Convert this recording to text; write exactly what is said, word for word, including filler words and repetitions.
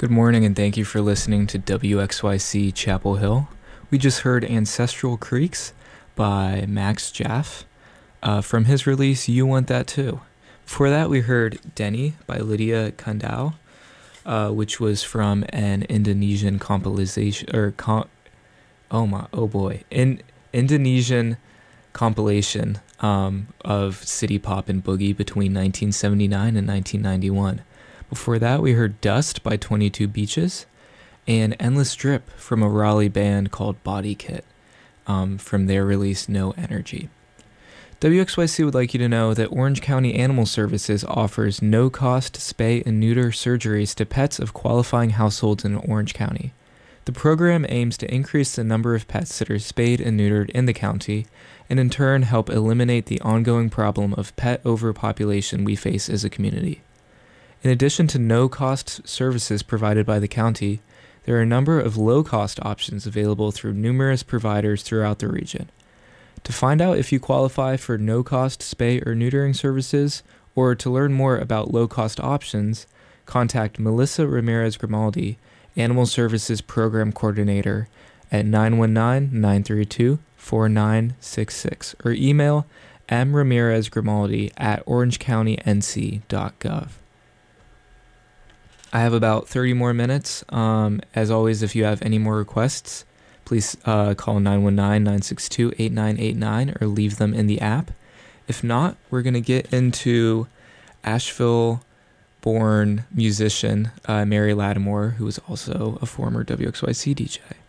Good morning, and thank you for listening to W X Y C Chapel Hill. We just heard Ancestral Creeks by Max Jaff uh, from his release You Want That Too. Before that, we heard Denny by Lydia Kandau, uh, which was from an Indonesian compilation, or com- oh my, oh boy, in Indonesian compilation um, of city pop and boogie between nineteen seventy-nine and nineteen ninety-one. Before that, we heard Dust by twenty-two Beaches and Endless Drip from a Raleigh band called Body Kit um, from their release No Energy. W X Y C would like you to know that Orange County Animal Services offers no-cost spay and neuter surgeries to pets of qualifying households in Orange County. The program aims to increase the number of pets that are spayed and neutered in the county, and in turn help eliminate the ongoing problem of pet overpopulation we face as a community. In addition to no-cost services provided by the county, there are a number of low-cost options available through numerous providers throughout the region. To find out if you qualify for no-cost spay or neutering services, or to learn more about low-cost options, contact Melissa Ramirez Grimaldi, Animal Services Program Coordinator, at nine one nine, nine three two, four nine six six, or email m ramirez grimaldi at orange county n c dot gov. I have about thirty more minutes. Um, as always, if you have any more requests, please uh, call nine one nine, nine six two, eight nine eight nine or leave them in the app. If not, we're going to get into Asheville-born musician uh, Mary Lattimore, who is also a former W X Y C D J.